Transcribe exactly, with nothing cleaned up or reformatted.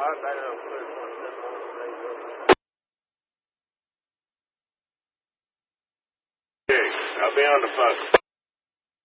I'll back it up clear twenty-seven on the radio. Okay, I'll be on the phone.